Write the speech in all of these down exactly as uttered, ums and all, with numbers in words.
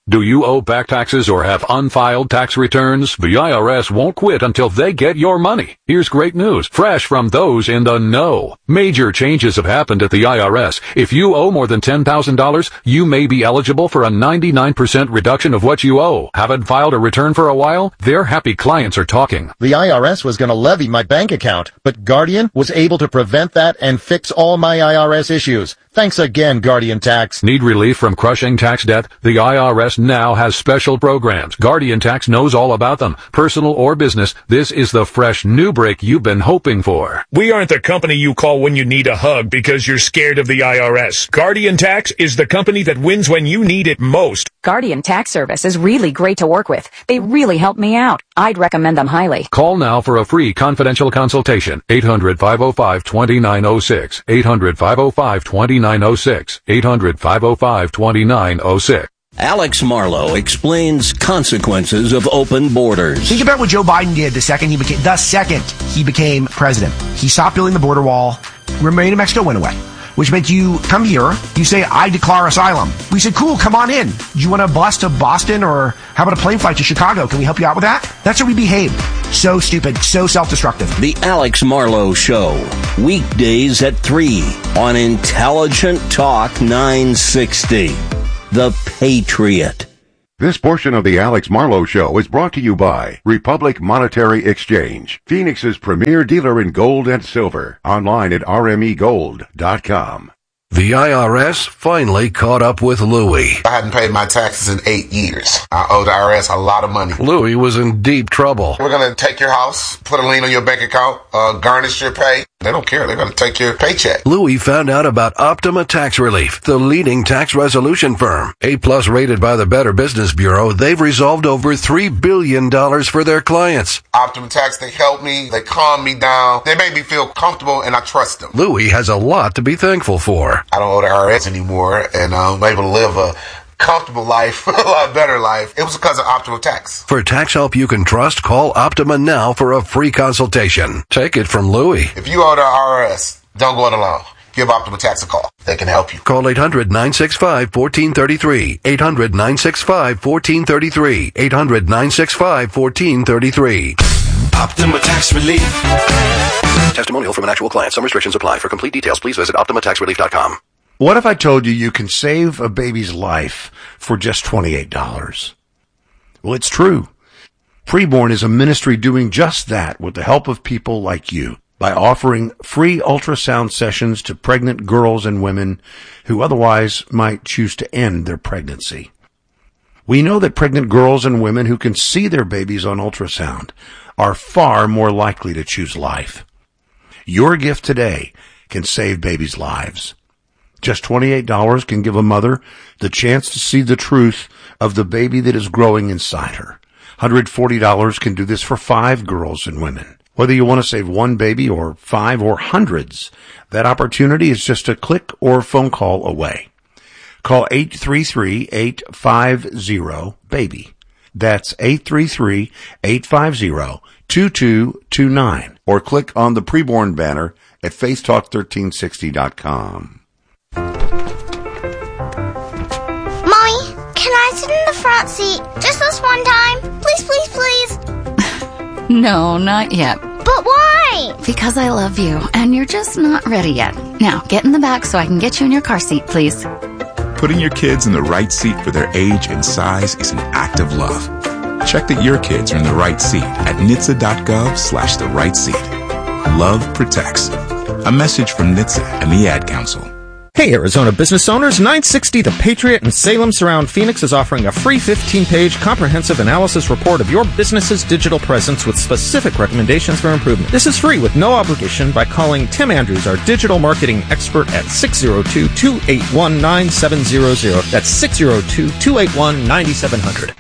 Do you owe back taxes or have unfiled tax returns? The I R S won't quit until they get your money. Here's great news, fresh from those in the know. Major changes have happened at the I R S. If you owe more than ten thousand dollars, you may be eligible for a ninety-nine percent reduction of what you owe. Haven't filed a return for a while? Their happy clients are talking. The I R S was going to levy my bank account, but Guardian was able to prevent that and fix all my I R S issues. Thanks again, Guardian Tax. Need relief from crushing tax debt? The I R S now has special programs. Guardian Tax knows all about them. Personal or business, this is the fresh new break you've been hoping for. We aren't the company you call when you need a hug because you're scared of the I R S. Guardian Tax is the company that wins when you need it most. Guardian Tax Service is really great to work with. They really helped me out. I'd recommend them highly. Call now for a free confidential consultation. eight hundred, five oh five, two nine oh six. eight hundred, five oh five, two nine oh six. eight hundred, five oh five, two nine oh six. Alex Marlow explains consequences of open borders. Think about what Joe Biden did the second he became, the second he became president. He stopped building the border wall. Remain in Mexico went away, which meant you come here, you say, I declare asylum. We said, cool, come on in. Do you want a bus to Boston, or how about a plane flight to Chicago? Can we help you out with that? That's how we behaved. So stupid, so self-destructive. The Alex Marlow Show, weekdays at three on Intelligent Talk nine sixty. The Patriot. This portion of the Alex Marlow Show is brought to you by Republic Monetary Exchange, Phoenix's premier dealer in gold and silver. Online at r m e gold dot com. The I R S finally caught up with Louie. I hadn't paid my taxes in eight years. I owe the I R S a lot of money. Louie was in deep trouble. We're going to take your house, put a lien on your bank account, uh, garnish your pay. They don't care. They're going to take your paycheck. Louie found out about Optima Tax Relief, the leading tax resolution firm. A-plus rated by the Better Business Bureau, they've resolved over three billion dollars for their clients. Optima Tax, they help me. They calm me down. They make me feel comfortable, and I trust them. Louie has a lot to be thankful for. I don't owe the I R S anymore, and I'm able to live a comfortable life, a lot better life. It was because of Optima Tax. For tax help you can trust, call Optima now for a free consultation. Take it from Louie. If you owe the I R S, don't go it alone. Give Optima Tax a call. They can help you. Call eight hundred, nine six five, one four three three. eight hundred, nine six five, one four three three. eight hundred, nine six five, one four three three. Optima Tax Relief. Testimonial from an actual client. Some restrictions apply. For complete details, please visit optima tax relief dot com. What if I told you you can save a baby's life for just twenty-eight dollars? Well, it's true. Preborn is a ministry doing just that with the help of people like you by offering free ultrasound sessions to pregnant girls and women who otherwise might choose to end their pregnancy. We know that pregnant girls and women who can see their babies on ultrasound are far more likely to choose life. Your gift today can save babies' lives. Just twenty-eight dollars can give a mother the chance to see the truth of the baby that is growing inside her. one hundred forty dollars can do this for five girls and women. Whether you want to save one baby or five or hundreds, that opportunity is just a click or phone call away. Call eight three three, eight five zero, BABY. That's eight three three, eight five zero, two two two nine. Or click on the Preborn banner at faith talk thirteen sixty dot com. Can I sit in the front seat just this one time? Please, please, please. No, not yet. But why? Because I love you, and you're just not ready yet. Now, get in the back so I can get you in your car seat, please. Putting your kids in the right seat for their age and size is an act of love. Check that your kids are in the right seat at N H T S A dot gov slash the right seat. Love protects. A message from N H T S A and the Ad Council. Hey, Arizona business owners, nine sixty The Patriot and Salem Surround Phoenix is offering a free fifteen-page comprehensive analysis report of your business's digital presence with specific recommendations for improvement. This is free with no obligation by calling Tim Andrews, our digital marketing expert, at six oh two, two eight one, nine seven zero zero. That's six oh two, two eight one, nine seven zero zero.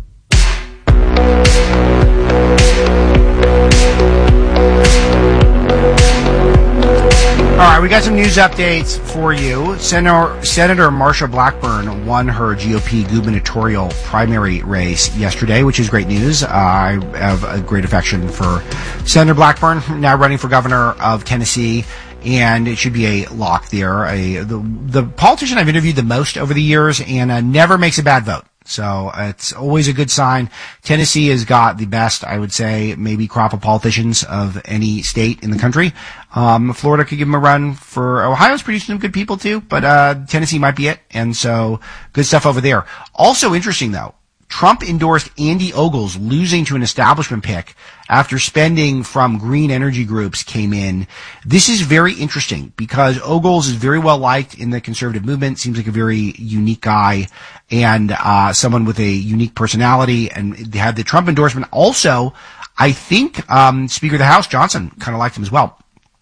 All right, we got some news updates for you. Senator, Senator Marsha Blackburn won her G O P gubernatorial primary race yesterday, which is great news. Uh, I have a great affection for Senator Blackburn, now running for governor of Tennessee, and it should be a lock there. A, the, the politician I've interviewed the most over the years, and uh, never makes a bad vote. So it's always a good sign. Tennessee has got the best, I would say, maybe crop of politicians of any state in the country. Um, Florida could give them a run for, Ohio's producing some good people too, but, uh, Tennessee might be it. And so good stuff over there. Also interesting though, Trump endorsed Andy Ogles losing to an establishment pick after spending from green energy groups came in. This is very interesting because Ogles is very well liked in the conservative movement, seems like a very unique guy and uh someone with a unique personality, and they had the Trump endorsement. Also, I think um Speaker of the House Johnson kind of liked him as well,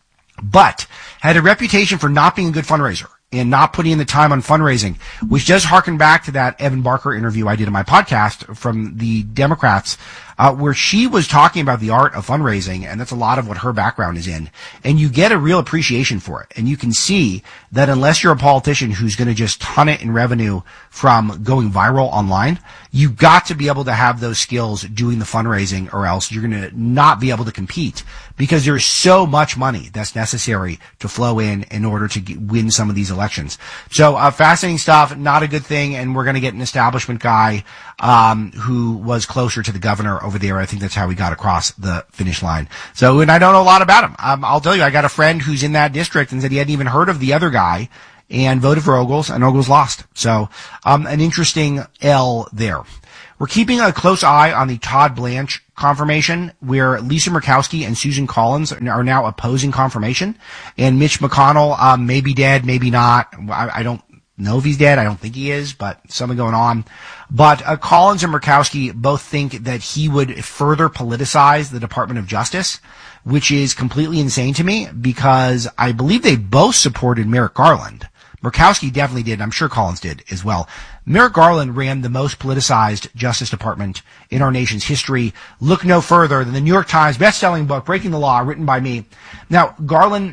but had a reputation for not being a good fundraiser and not putting in the time on fundraising, which does harken back to that Evan Barker interview I did in my podcast from the Democrats, uh, where she was talking about the art of fundraising, and that's a lot of what her background is in. And you get a real appreciation for it. And you can see that unless you're a politician who's going to just ton it in revenue from going viral online, you've got to be able to have those skills doing the fundraising, or else you're going to not be able to compete, because there's so much money that's necessary to flow in in order to get, win some of these elections. So uh, fascinating stuff, not a good thing, and we're going to get an establishment guy um who was closer to the governor over there. I think that's how we got across the finish line. So, and I don't know a lot about him. Um, I'll tell you, I got a friend who's in that district and said he hadn't even heard of the other guy and voted for Ogles, and Ogles lost. So um an interesting L there. We're keeping a close eye on the Todd Blanche confirmation, where Lisa Murkowski and Susan Collins are now opposing confirmation, and Mitch McConnell um, may be dead, maybe not. I, I don't know if he's dead. I don't think he is, but something going on. But uh, Collins and Murkowski both think that he would further politicize the Department of Justice, which is completely insane to me, because I believe they both supported Merrick Garland. Murkowski definitely did. I'm sure Collins did as well. Merrick Garland ran the most politicized Justice Department in our nation's history. Look no further than the New York Times best-selling book, Breaking the Law, written by me. Now, Garland,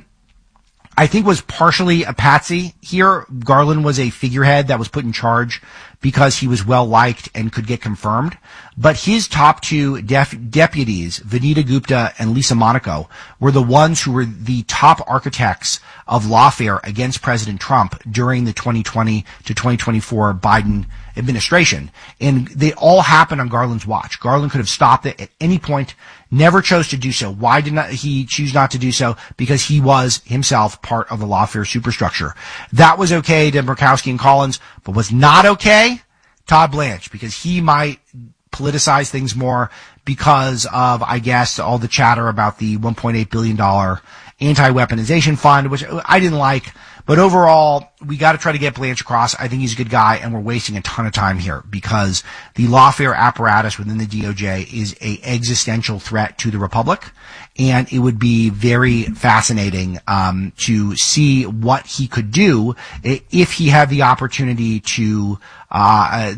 I think, was partially a patsy here. Garland was a figurehead that was put in charge because he was well-liked and could get confirmed. But his top two def- deputies, Vanita Gupta and Lisa Monaco, were the ones who were the top architects of lawfare against President Trump during the twenty twenty to twenty twenty-four Biden administration. And they all happened on Garland's watch. Garland could have stopped it at any point, never chose to do so. Why did not he choose not to do so? Because he was himself part of the lawfare superstructure. That was okay to Murkowski and Collins, but was not okay Todd Blanche, because he might politicize things more because of, I guess, all the chatter about the one point eight billion dollars anti-weaponization fund, which I didn't like. But overall, we got to try to get Blanche across. I think he's a good guy, and we're wasting a ton of time here because the lawfare apparatus within the D O J is a existential threat to the republic, and it would be very fascinating um, to see what he could do if he had the opportunity to uh,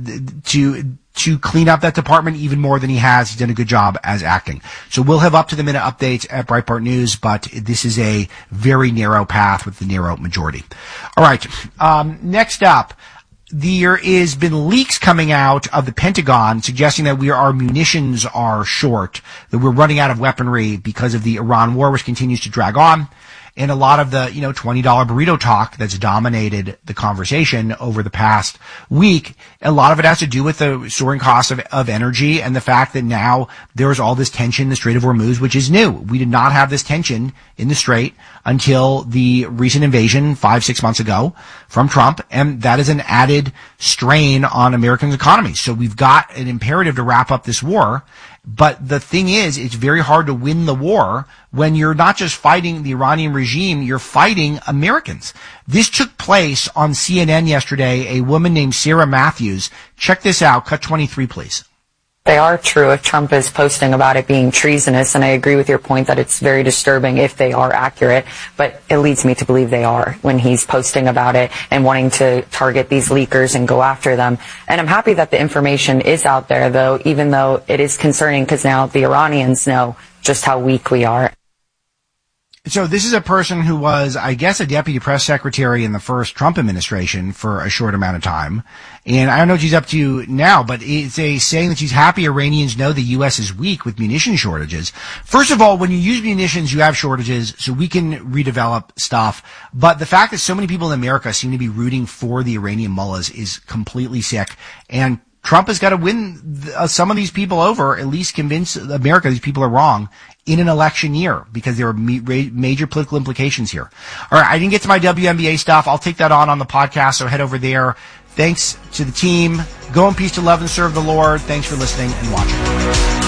to to clean up that department even more than he has. He's done a good job as acting. So we'll have up-to-the-minute updates at Breitbart News, but this is a very narrow path with the narrow majority. All right. Um, next up, there is been leaks coming out of the Pentagon suggesting that we our munitions are short, that we're running out of weaponry because of the Iran war, which continues to drag on. And a lot of the, you know, twenty dollar burrito talk that's dominated the conversation over the past week, a lot of it has to do with the soaring cost of, of energy and the fact that now there's all this tension in the Strait of Hormuz, which is new. We did not have this tension in the Strait until the recent invasion five, six months ago from Trump, and that is an added strain on Americans' economy. So we've got an imperative to wrap up this war. But the thing is, it's very hard to win the war when you're not just fighting the Iranian regime, you're fighting Americans. This took place on C N N yesterday. A woman named Sarah Matthews. Check this out. Cut twenty-three, please. They are true if Trump is posting about it being treasonous, and I agree with your point that it's very disturbing if they are accurate, but it leads me to believe they are when he's posting about it and wanting to target these leakers and go after them. And I'm happy that the information is out there, though, even though it is concerning because now the Iranians know just how weak we are. So this is a person who was, I guess, a deputy press secretary in the first Trump administration for a short amount of time. And I don't know what she's up to now, but it's a saying that she's happy Iranians know the U S is weak with munition shortages. First of all, when you use munitions, you have shortages, so we can redevelop stuff. But the fact that so many people in America seem to be rooting for the Iranian mullahs is completely sick. And Trump has got to win th- uh, some of these people over, at least convince America these people are wrong in an election year, because there are ma- major political implications here. All right, I didn't get to my W N B A stuff. I'll take that on on the podcast, so head over there. Thanks to the team. Go in peace to love and serve the Lord. Thanks for listening and watching.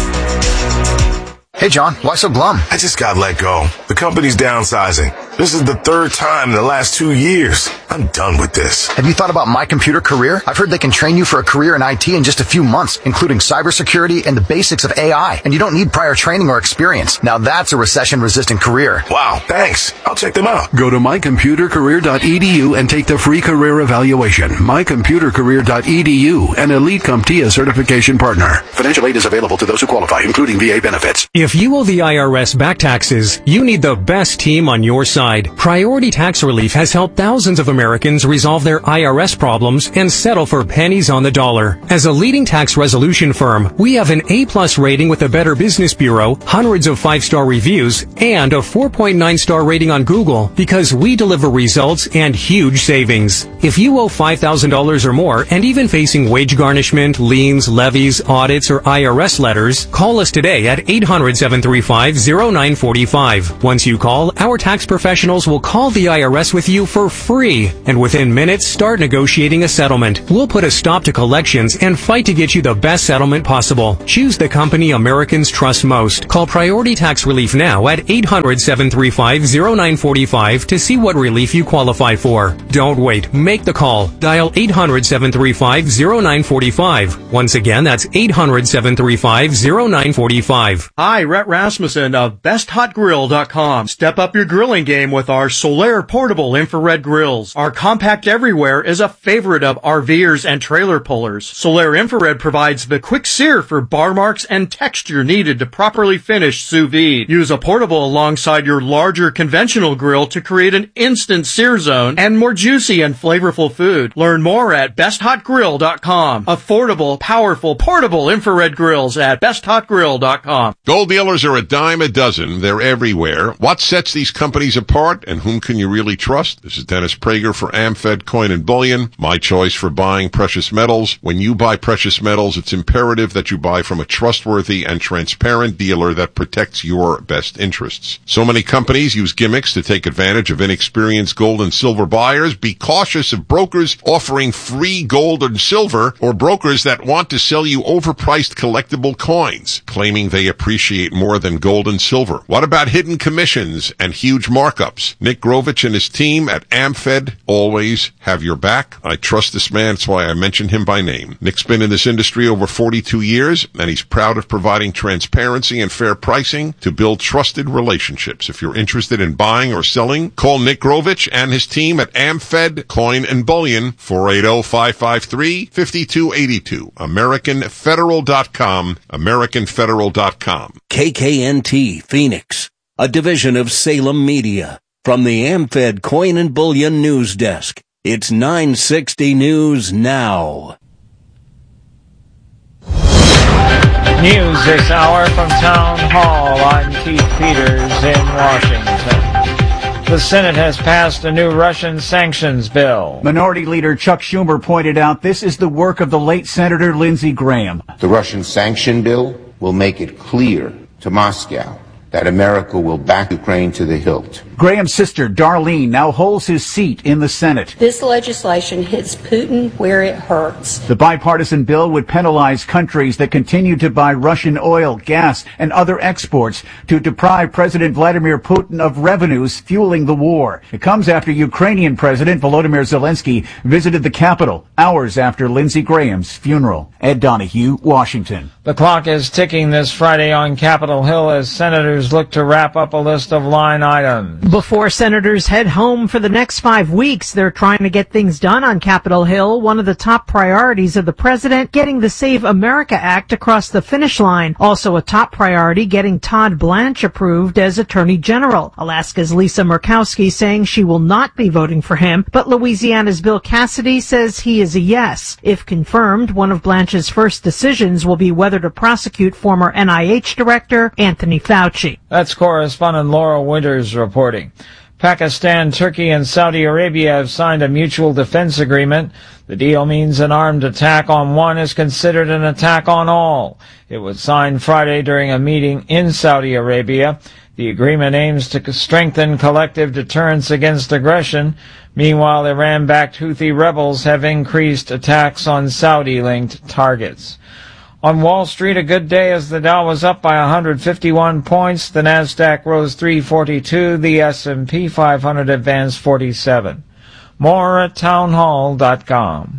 Hey, John, why so glum? I just got let go. The company's downsizing. This is the third time in the last two years. I'm done with this. Have you thought about My Computer Career? I've heard they can train you for a career in I T in just a few months, including cybersecurity and the basics of A I. And you don't need prior training or experience. Now that's a recession-resistant career. Wow, thanks. I'll check them out. Go to my computer career dot e d u and take the free career evaluation. my computer career dot e d u, an Elite CompTIA certification partner. Financial aid is available to those who qualify, including V A benefits. If you owe the I R S back taxes, you need the best team on your side. Priority Tax Relief has helped thousands of Americans resolve their I R S problems and settle for pennies on the dollar. As a leading tax resolution firm, we have an A-plus rating with the Better Business Bureau, hundreds of five-star reviews, and a four point nine star rating on Google because we deliver results and huge savings. If you owe five thousand dollars or more and even facing wage garnishment, liens, levies, audits, or I R S letters, call us today at eight hundred, seven three five, zero nine four five. Once you call, our tax professionals will call the I R S with you for free, and within minutes start negotiating a settlement. We'll put a stop to collections and fight to get you the best settlement possible. Choose the company Americans trust most. Call Priority Tax Relief now at eight hundred, seven three five, zero nine four five to see what relief you qualify for. Don't wait. Make the call. Dial eight hundred, seven three five, zero nine four five. Once again, that's eight hundred, seven three five, zero nine four five. Hi, Rhett Rasmussen of best hot grill dot com. Step up your grilling game with our Solaire portable infrared grills. Our compact everywhere is a favorite of RVers and trailer pullers. Solaire infrared provides the quick sear for bar marks and texture needed to properly finish sous vide. Use a portable alongside your larger conventional grill to create an instant sear zone and more juicy and flavorful food. Learn more at best hot grill dot com. Affordable, powerful, portable infrared grills at best hot grill dot com. Gold dealers are a dime a dozen. They're everywhere. What sets these companies apart, and whom can you really trust? This is Dennis Prager for AmFed Coin and Bullion, my choice for buying precious metals. When you buy precious metals, it's imperative that you buy from a trustworthy and transparent dealer that protects your best interests. So many companies use gimmicks to take advantage of inexperienced gold and silver buyers. Be cautious of brokers offering free gold and silver, or brokers that want to sell you overpriced collectible coins, claiming they appreciate more than gold and silver. What about hidden commissions and huge markups? Nick Grovich and his team at AmFed always have your back. I trust this man, that's why I mention him by name. Nick's been in this industry over forty-two years, and he's proud of providing transparency and fair pricing to build trusted relationships. If you're interested in buying or selling, call Nick Grovich and his team at AmFed Coin and Bullion, four eight zero, five five three, five two eight two. American Federal dot com, American Federal dot com. K K N T Phoenix, a division of Salem Media. From the AmFed Coin and Bullion News Desk, it's nine sixty News Now. News this hour from Town Hall. I'm Keith Peters in Washington. The Senate has passed a new Russian sanctions bill. Minority Leader Chuck Schumer pointed out this is the work of the late Senator Lindsey Graham. The Russian sanction bill will make it clear to Moscow that America will back Ukraine to the hilt. Graham's sister, Darlene, now holds his seat in the Senate. This legislation hits Putin where it hurts. The bipartisan bill would penalize countries that continue to buy Russian oil, gas, and other exports to deprive President Vladimir Putin of revenues fueling the war. It comes after Ukrainian President Volodymyr Zelensky visited the Capitol hours after Lindsey Graham's funeral. Ed Donahue, Washington. The clock is ticking this Friday on Capitol Hill as senators look to wrap up a list of line items. Before senators head home for the next five weeks, they're trying to get things done on Capitol Hill. One of the top priorities of the president, getting the Save America Act across the finish line. Also a top priority, getting Todd Blanche approved as Attorney General. Alaska's Lisa Murkowski saying she will not be voting for him, but Louisiana's Bill Cassidy says he is a yes. If confirmed, one of Blanche's first decisions will be whether to prosecute former N I H Director Anthony Fauci. That's correspondent Laura Winters reporting. Pakistan, Turkey, and Saudi Arabia have signed a mutual defense agreement. The deal means an armed attack on one is considered an attack on all. It was signed Friday during a meeting in Saudi Arabia. The agreement aims to strengthen collective deterrence against aggression. Meanwhile, Iran-backed Houthi rebels have increased attacks on Saudi-linked targets. On Wall Street, a good day as the Dow was up by one hundred fifty-one points. The Nasdaq rose three forty-two. The S and P five hundred advanced forty-seven. More at townhall dot com.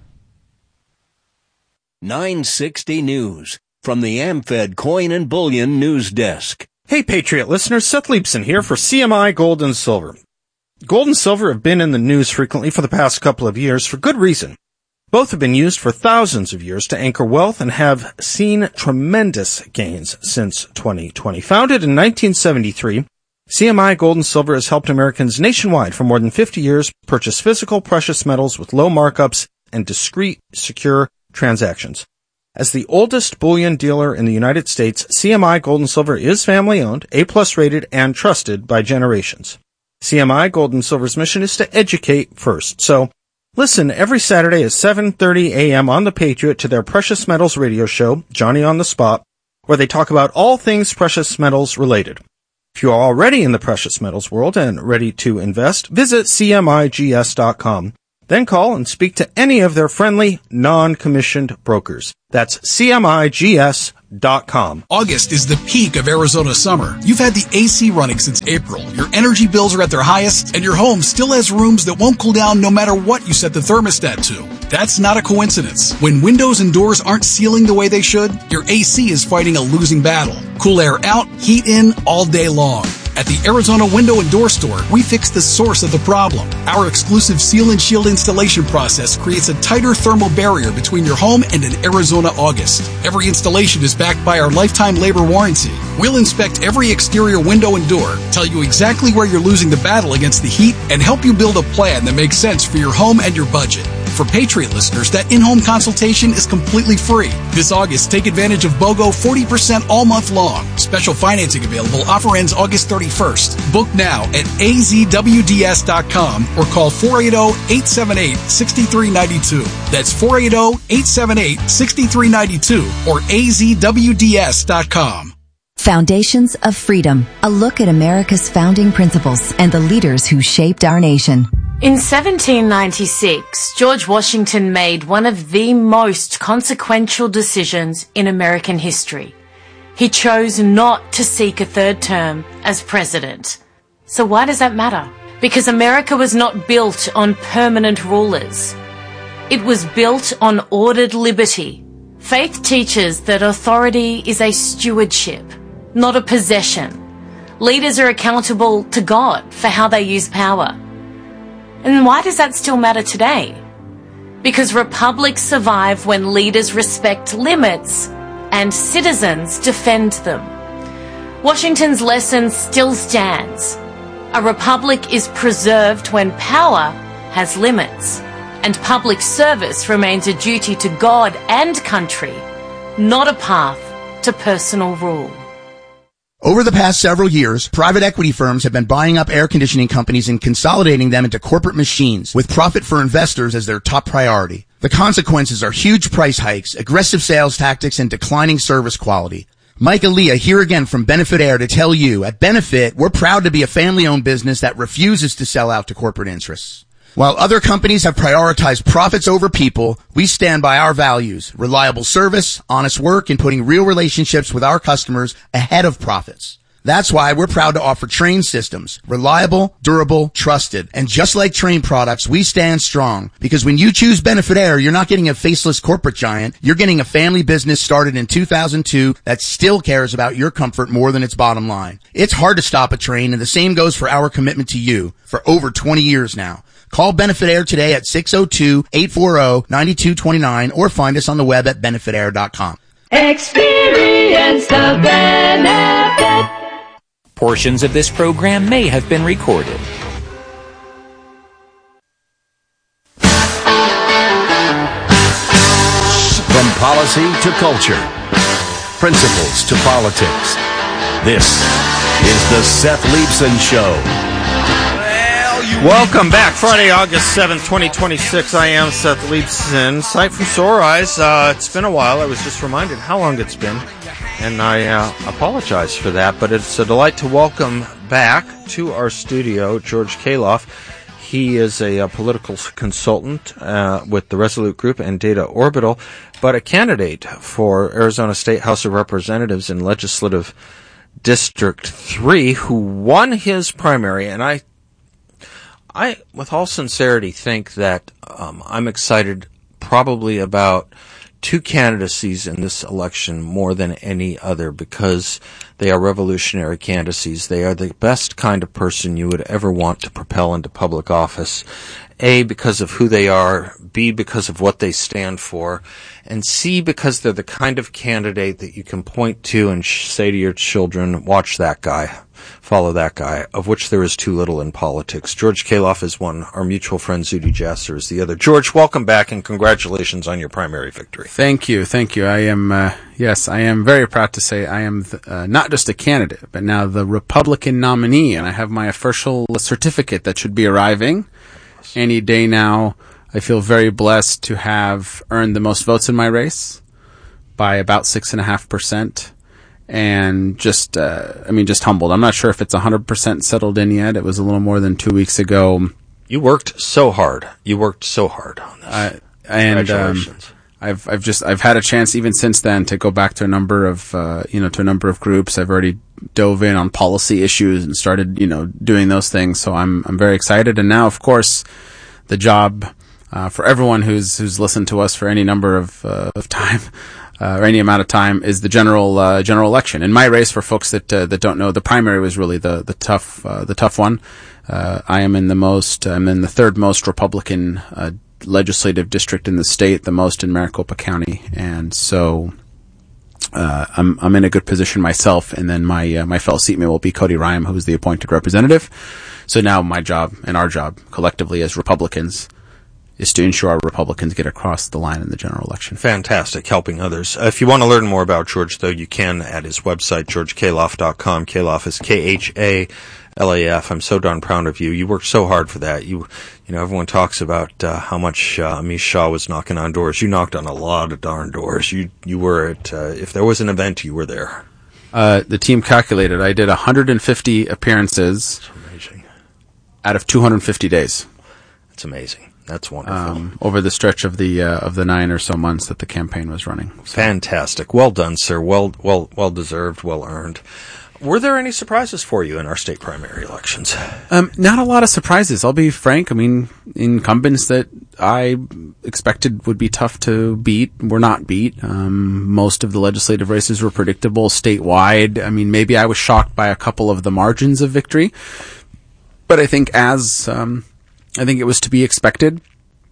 nine sixty News from the AmFed Coin and Bullion News Desk. Hey, Patriot listeners, Seth Leibson here for C M I Gold and Silver. Gold and silver have been in the news frequently for the past couple of years for good reason. Both have been used for thousands of years to anchor wealth and have seen tremendous gains since twenty twenty. Founded in nineteen seventy-three, C M I Gold and Silver has helped Americans nationwide for more than fifty years purchase physical precious metals with low markups and discreet, secure transactions. As the oldest bullion dealer in the United States, C M I Gold and Silver is family-owned, A-plus rated, and trusted by generations. C M I Gold and Silver's mission is to educate first. So, listen every Saturday at seven thirty a.m. on The Patriot to their Precious Metals radio show, Johnny on the Spot, where they talk about all things precious metals related. If you are already in the precious metals world and ready to invest, visit C M I G S dot com. Then call and speak to any of their friendly, non-commissioned brokers. That's C M I G S dot com. August is the peak of Arizona summer. You've had the A C running since April. Your energy bills are at their highest, and your home still has rooms that won't cool down no matter what you set the thermostat to. That's not a coincidence. When windows and doors aren't sealing the way they should, your A C is fighting a losing battle. Cool air out, heat in all day long. At the Arizona Window and Door Store, we fix the source of the problem. Our exclusive Seal and Shield installation process creates a tighter thermal barrier between your home and an Arizona August. Every installation is backed by our lifetime labor warranty. We'll inspect every exterior window and door, tell you exactly where you're losing the battle against the heat, and help you build a plan that makes sense for your home and your budget. For Patriot listeners, that in-home consultation is completely free. This August, take advantage of BOGO forty percent all month long. Special financing available. Offer ends August thirty-first. Book now at A Z W D S dot com or call four eight zero, eight seven eight, six three nine two. That's four eight zero, eight seven eight, six three nine two or A Z W D S dot com. Foundations of Freedom, a look at America's founding principles and the leaders who shaped our nation. In seventeen ninety-six, George Washington made one of the most consequential decisions in American history. He chose not to seek a third term as president. So why does that matter? Because America was not built on permanent rulers. It was built on ordered liberty. Faith teaches that authority is a stewardship, not a possession. Leaders are accountable to God for how they use power. And why does that still matter today? Because republics survive when leaders respect limits and citizens defend them. Washington's lesson still stands. A republic is preserved when power has limits, and public service remains a duty to God and country, not a path to personal rule. Over the past several years, private equity firms have been buying up air conditioning companies and consolidating them into corporate machines, with profit for investors as their top priority. The consequences are huge price hikes, aggressive sales tactics, and declining service quality. Mike Aaliyah here again from Benefit Air to tell you, at Benefit, we're proud to be a family-owned business that refuses to sell out to corporate interests. While other companies have prioritized profits over people, we stand by our values, reliable service, honest work, and putting real relationships with our customers ahead of profits. That's why we're proud to offer Trane systems, reliable, durable, trusted. And just like Trane products, we stand strong, because when you choose Benefit Air, you're not getting a faceless corporate giant. You're getting a family business started in two thousand two that still cares about your comfort more than its bottom line. It's hard to stop a Trane, and the same goes for our commitment to you for over twenty years now. Call Benefit Air today at six oh two, eight four zero, nine two two nine or find us on the web at benefit air dot com. Experience the benefit. Portions of this program may have been recorded. From policy to culture, principles to politics, this is the Seth Leibson Show. Welcome back. Friday, August seventh, twenty twenty-six. I am Seth Leibson. Sight from Sore Eyes. Uh, it's been a while. I was just reminded how long it's been, and I uh, apologize for that, but it's a delight to welcome back to our studio George Kaloff. He is a, a political consultant uh, with the Resolute Group and Data Orbital, but a candidate for Arizona State House of Representatives in Legislative District three, who won his primary, and I I, with all sincerity, think that um, I'm excited probably about two candidacies in this election more than any other because they are revolutionary candidacies. They are the best kind of person you would ever want to propel into public office. A, because of who they are, B, because of what they stand for, and C, because they're the kind of candidate that you can point to and sh- say to your children, watch that guy, follow that guy, of which there is too little in politics. George Kaloff is one. Our mutual friend Zuhdi Jasser is the other. George, welcome back and congratulations on your primary victory. Thank you. Thank you. I am, uh, yes, I am very proud to say I am th- uh, not just a candidate, but now the Republican nominee, and I have my official certificate that should be arriving any day now. I feel very blessed to have earned the most votes in my race by about six and a half percent. And just, uh, I mean, just humbled. I'm not sure if it's one hundred percent settled in yet. It was a little more than two weeks ago. You worked so hard. You worked so hard on this. Uh, and, Congratulations. Um, I've, I've just, I've had a chance even since then to go back to a number of, uh, you know, to a number of groups. I've already dove in on policy issues and started, you know, doing those things. So I'm, I'm very excited. And now, of course, the job, uh, for everyone who's, who's listened to us for any number of, uh, of time, Uh, or any amount of time, is the general uh, general election. In my race, for folks that uh, that don't know, the primary was really the the tough uh, the tough one. Uh, I am in the most I'm in the third most Republican uh, legislative district in the state, the most in Maricopa County, and so uh, I'm I'm in a good position myself. And then my uh, my fellow seatmate will be Cody Ryan, who's the appointed representative. So now my job and our job collectively as Republicans is to ensure our Republicans get across the line in the general election. Fantastic, helping others. Uh, if you want to learn more about George, though, you can at his website, george kaloff dot com. Kaloff is K H A L A F. I'm so darn proud of you. You worked so hard for that. You, you know, everyone talks about uh, how much uh, Amish Shah was knocking on doors. You knocked on a lot of darn doors. You, you were at, uh, if there was an event, you were there. Uh, the team calculated I did one hundred fifty appearances. That's amazing. Out of two hundred fifty days. That's amazing. That's wonderful. Um, over the stretch of the uh, of the nine or so months that the campaign was running. So. Fantastic. Well done, sir. Well, well, well deserved. Well earned. Were there any surprises for you in our state primary elections? Um, not a lot of surprises. I'll be frank. I mean, incumbents that I expected would be tough to beat were not beat. Um, most of the legislative races were predictable statewide. I mean, maybe I was shocked by a couple of the margins of victory, but I think as um, I think it was to be expected.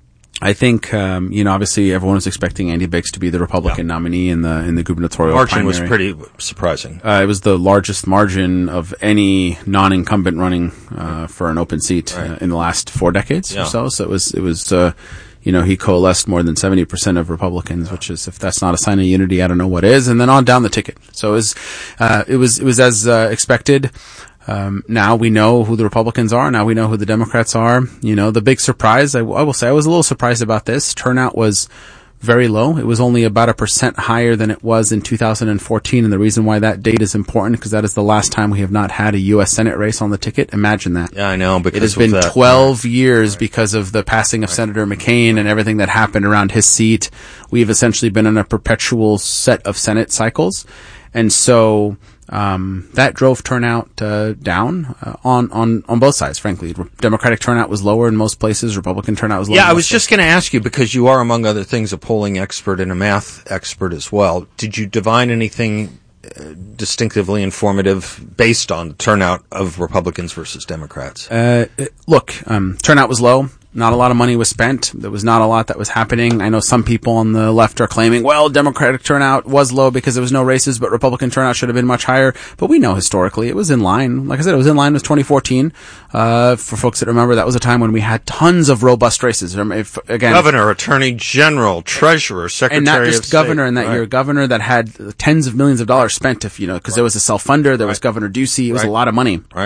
I think, um, you know, obviously everyone was expecting Andy Biggs to be the Republican yeah. nominee in the in the gubernatorial margin primary. Was pretty surprising. Uh, it was the largest margin of any non-incumbent running uh, for an open seat right. uh, in the last four decades yeah. or so. So it was, it was, uh, you know, he coalesced more than seventy percent of Republicans, yeah. which is, if that's not a sign of unity, I don't know what is. And then on down the ticket. So it was, uh, it was, it was as uh, expected. Um, now we know who the Republicans are. Now we know who the Democrats are. You know, the big surprise, I, I will say, I was a little surprised about this. Turnout was very low. It was only about a percent higher than it was in two thousand fourteen. And the reason why that date is important, because that is the last time we have not had a U S Senate race on the ticket. Imagine that. Yeah, I know. Because it has been that, twelve right. years right. because of the passing of right. Senator McCain and everything that happened around his seat. We've essentially been in a perpetual set of Senate cycles. And so, Um, that drove turnout uh, down uh, on, on, on both sides, frankly. Democratic turnout was lower in most places. Republican turnout was lower. Yeah, I was just going to ask you, because you are, among other things, a polling expert and a math expert as well. Did you divine anything uh, distinctively informative based on the turnout of Republicans versus Democrats? Uh, look, um, turnout was low. Not a lot of money was spent. There was not a lot that was happening. I know some people on the left are claiming, well, Democratic turnout was low because there was no races, but Republican turnout should have been much higher. But we know historically it was in line. Like I said, it was in line with twenty fourteen. Uh, for folks that remember, that was a time when we had tons of robust races. If, again, governor, attorney general, treasurer, secretary of state. And not just governor in that right. year. Governor that had tens of millions of dollars spent, if you know, because right. there was a self-funder, there right. was Governor Ducey. It was right. a lot of money. Right.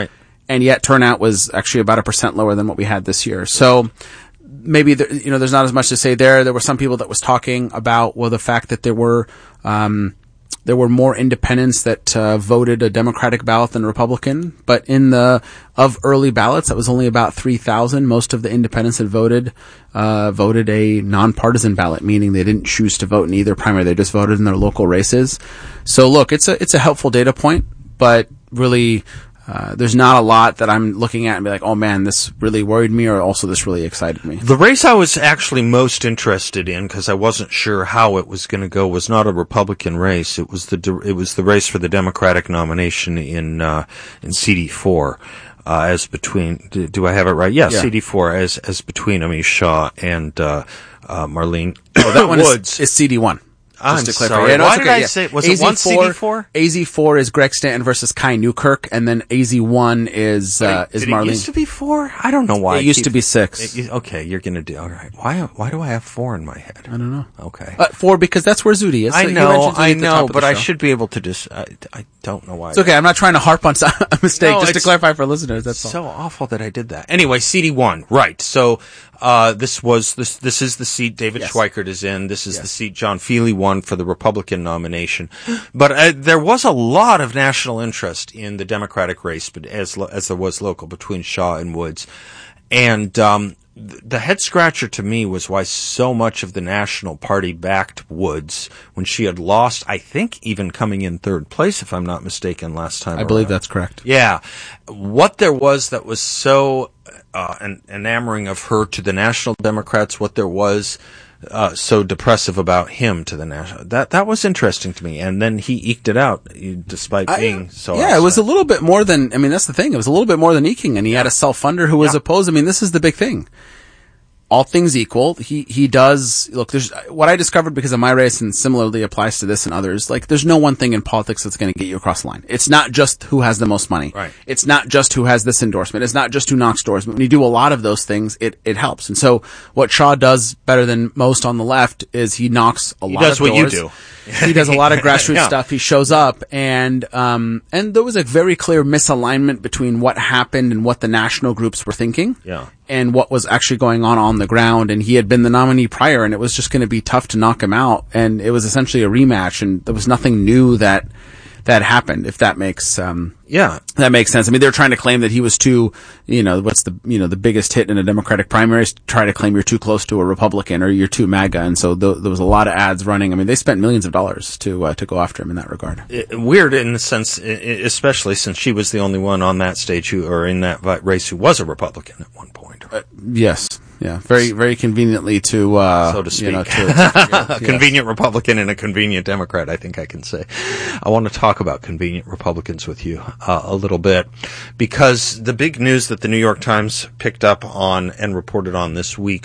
and yet turnout was actually about a percent lower than what we had this year. So maybe, there, you know, there's not as much to say there. There were some people that was talking about, well, the fact that there were, um, there were more independents that uh, voted a Democratic ballot than Republican. But in the, of early ballots, that was only about three thousand. Most of the independents that voted, uh, voted a nonpartisan ballot, meaning they didn't choose to vote in either primary. They just voted in their local races. So look, it's a, it's a helpful data point, but really, Uh, there's not a lot that I'm looking at and be like, oh man, this really worried me, or also this really excited me. The race I was actually most interested in, because I wasn't sure how it was going to go, was not a Republican race. It was the it was the race for the Democratic nomination in uh, in C D four, uh, as between. Do, do I have it right? Yeah, yeah. C D four as as between Amish Shaw and uh, uh, Marlene. Oh, that one Woods. Is, is C D one. I'm sorry. Yeah, no, Why did okay, I yeah. say, was it one C D four? A Z four is Greg Stanton versus Kai Newkirk, and then A Z one is, uh, Wait, is did Marlene. It used to be four? I don't know why. It used keep, to be six. It, okay, you're gonna do, alright. Why, why do I have four in my head? I don't know. Okay. Uh, four because that's where Zudi is. I so know, I know, but I should be able to just, I, I don't know why. It's okay, I'm not trying to harp on a mistake, no, just to clarify for listeners, that's so all. So awful that I did that. Anyway, C D one, right. So, uh, this was, this, this is the seat David yes. Schweikert is in. This is yes. the seat John Feely won for the Republican nomination. But uh, there was a lot of national interest in the Democratic race, but as lo- as there was local between Shaw and Woods. And um, th- the head scratcher to me was why so much of the National Party backed Woods when she had lost, I think, even coming in third place, if I'm not mistaken, last time I around. believe that's correct. Yeah. What there was that was so uh, en- enamoring of her to the National Democrats, what there was Uh, so depressive about him to the national. That that was interesting to me, and then he eked it out, despite I, being so. Yeah, upset. It was a little bit more than. I mean, that's the thing. It was a little bit more than eking, and he yeah. had a self-funder who was yeah. opposed. I mean, this is the big thing. All things equal, he he does look. There's what I discovered because of my race, and similarly applies to this and others. Like, there's no one thing in politics that's going to get you across the line. It's not just who has the most money. Right. It's not just who has this endorsement. It's not just who knocks doors. But when you do a lot of those things, it it helps. And so, what Shaw does better than most on the left is he knocks a he lot of doors. He does what you do. He does a lot of grassroots yeah. stuff. He shows up, and um, and there was a very clear misalignment between what happened and what the national groups were thinking, yeah. and what was actually going on on the ground. And he had been the nominee prior, and it was just going to be tough to knock him out. And it was essentially a rematch, and there was nothing new that that happened. If that makes um, yeah, that makes sense. I mean, they're trying to claim that he was too, you know, what's the you know the biggest hit in a Democratic primary is to try to claim you're too close to a Republican or you're too MAGA, and so th- there was a lot of ads running. I mean, they spent millions of dollars to uh, to go after him in that regard. It, weird in the sense, especially since she was the only one on that stage who or in that race who was a Republican at one point. Uh, yes. Yeah, very, very conveniently to, uh, so to speak, you know, to, to, yeah, a convenient yes. Republican and a convenient Democrat, I think I can say. I want to talk about convenient Republicans with you uh, a little bit, because the big news that the New York Times picked up on and reported on this week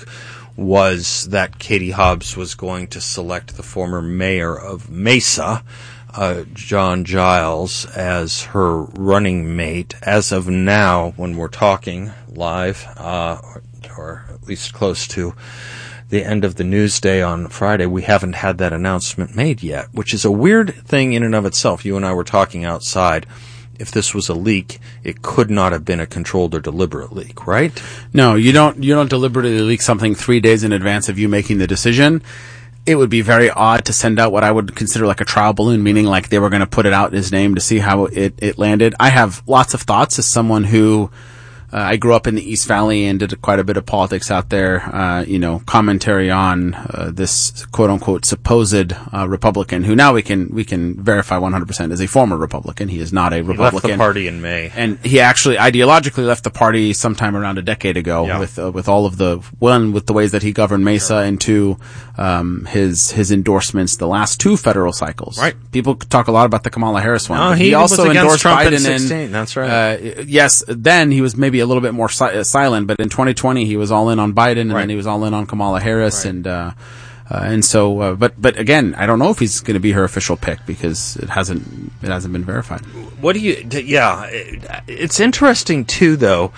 was that Katie Hobbs was going to select the former mayor of Mesa, uh, John Giles, as her running mate. As of now, when we're talking live, uh, or at least close to the end of the news day on Friday, we haven't had that announcement made yet, which is a weird thing in and of itself. You and I were talking outside. If this was a leak, it could not have been a controlled or deliberate leak, right? No, you don't, you don't deliberately leak something three days in advance of you making the decision. It would be very odd to send out what I would consider like a trial balloon, meaning like they were going to put it out in his name to see how it, it landed. I have lots of thoughts as someone who Uh, I grew up in the East Valley and did quite a bit of politics out there, uh, you know, commentary on uh, this quote-unquote supposed uh, Republican, who now we can we can verify one hundred percent is a former Republican. He is not a Republican. He left the party in May. And he actually ideologically left the party sometime around a decade ago yeah. with uh, with all of the, one, with the ways that he governed Mesa, sure. and two, um, his his endorsements the last two federal cycles. Right. People talk a lot about the Kamala Harris one. No, but he, he also was endorsed Trump Biden in sixteen. in, That's right. Uh, yes, then he was maybe a little bit more si- uh, silent, but in twenty twenty he was all in on Biden, and right. then he was all in on Kamala Harris, right. and uh, uh, and so, uh, but but again, I don't know if he's going to be her official pick because it hasn't it hasn't been verified. What do you? Yeah, it's interesting too, though.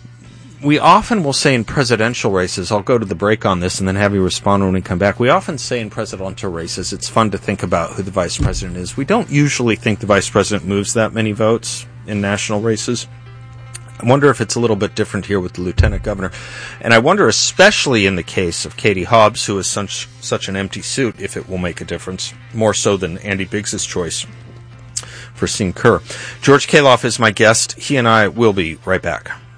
We often will say in presidential races, I'll go to the break on this and then have you respond when we come back. We often say in presidential races, it's fun to think about who the vice president is. We don't usually think the vice president moves that many votes in national races. I wonder if it's a little bit different here with the lieutenant governor. And I wonder, especially in the case of Katie Hobbs, who is such, such an empty suit, if it will make a difference, more so than Andy Biggs's choice for Steve Kerr. George Kaloff is my guest. He and I will be right back.